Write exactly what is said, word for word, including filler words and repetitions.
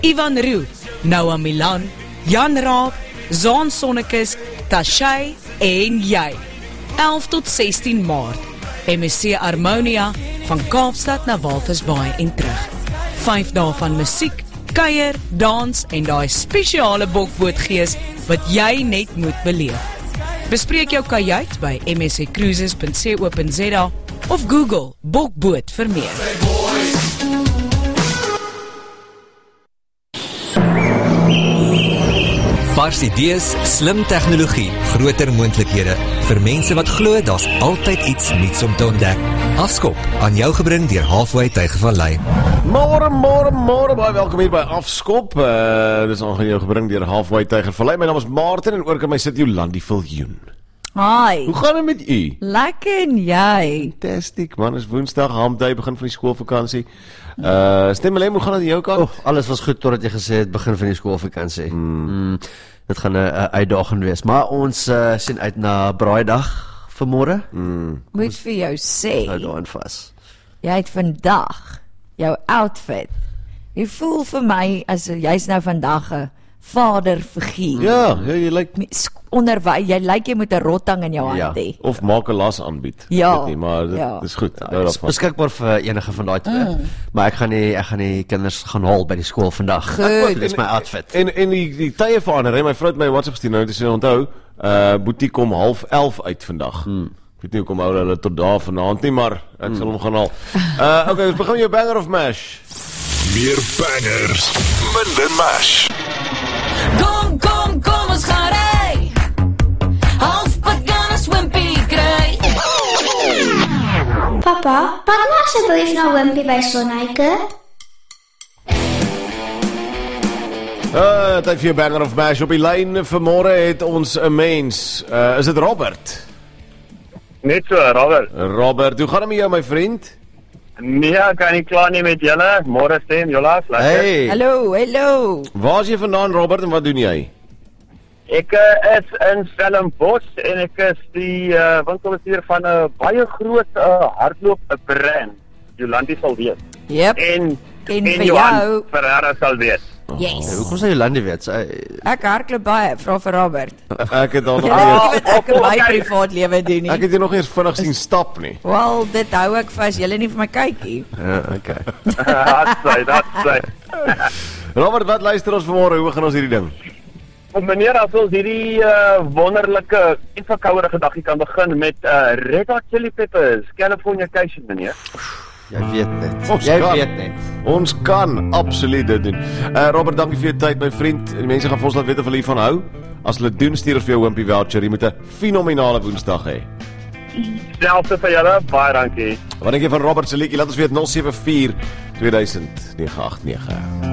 Ivan Roo, Noah Milan, Jan Raab, Zaan Sonnekus, Tashay en jy. elf tot sestien Maart. M S C Harmonia van Kaapstad na Walvisbaai en terug. Vyf dae van musiek, kuier, dans en daai spesiale bokbootgees wat jy net moet beleef. Bespreek jou kajuit by m s c cruises punt co punt z a of Google bokboot vir meer. Vars idees, slim tegnologie, groter moontlikhede. Vir mense wat glo daar's altyd iets nuuts om te ontdek. Afskop, aan jou gebring deur Halfway Tygervallei. Môre, môre, môre, baie welkom hier by Afskop. Uh, dis aan jou gebring deur Halfway Tygervallei. My naam is Martin en oor my sit Jolandi Viljoen. Hi. Hoe gaan dit met u? Lekker en jy? Fantastic, man. Is Woensdag, Hamday, begin van die skoolvakansie. Uh, Stem alleen, hoe gaan dit aan jou kant? Oh, alles was goed totdat jy gesê het begin van die skoolvakansie. Hmm. Mm, dit gaan 'n uitdaging wees, maar ons uh, sien uit na braaidag vanmôre. Mm. Moet vir jou sê, Hou daarin vas. jy het vandag jou outfit. Jy voel vir my as jy's nou vandag 'n vaderfiguur. Ja, ja, jy lyk Onderwys, jy lyk jy moet 'n rotang in jou hand ja, hê. of maak 'n las aanbied. Ja, Weet nie, maar dit ja. is goed. Ja, Nou, is daarvan. beskikbaar vir enige van daai twee. Mm. Maar ek gaan nie ek gaan die kinders gaan haal by die skool vandag. Goed. Dis my outfit. En en die die tye verander, hè? My vrou het my WhatsApp stuur nou, dis sy onthou, uh boetie kom half elf uit vandag. Hmm. Ek weet nie hoe kom hou hulle tot daar vanaand nie, maar ek hmm. sal hom gaan haal. Uh okay, ons begin met jou banger of mash. Meer bangers, minder mash. Kom, kom, kom ons gaan ry. Halfpad gaan ons wimpie kry. Papa, pak maar asseblief nou Wimpy by Sonneke. Uh tyd vir jou banger of mash op die lyn. Vanmôre het ons 'n mens. Uh is dit Robert? Net so, Robert. Robert, hoe gaan dit met jou my vriend? Nee, ek kan nie klaar nie met julle. Môre stem, Jolas, lekker. Hey. Hallo, hallo. Waar is jy vandaan Robert en wat doen jy? Ek uh, is in Stellenbosch en ek is die uh, winkelbestuurder van 'n baie groot uh, hardloop brand. Jolandi sal weet. Yep. En En en vir Johan jou. Ferreira sal weet. Yes. Hoekom sê Jolandi weet? Sy Ek hardloop baie, vra vir Robert. Ek het al nog Jy nie weet nie wat ek in my okay. privaat lewe doen Ek nie. het jou nog nie eens vinnig sien stap nie. Wel, dit hou ek vas, julle nie vir my kyk nie. ja, okay. Dat sê, dat sê. Robert, wat luister ons vanmôre? Hoe gaan ons hierdie ding? Meneer, as ons hierdie uh, wonderlike en verkouerige daggie kan begin met uh, Red Hot Chili Peppers, Californication, meneer. Jy weet net. Ons Jy kan. weet net. Ons kan absoluut dit doen. Uh, Robert, dankie vir jou tyd, my vriend. Die mense gaan vir ons laat weet of hulle hiervan hou. As hulle doen, stuur ons vir jou Wimpy voucher. Jy moet 'n fenominale Woensdag hê. Selfs vir julle, baie dankie. Wat dink jy van Robert se liedjie? Laat ons weet nul sewe vier twee duisend nege agt nege.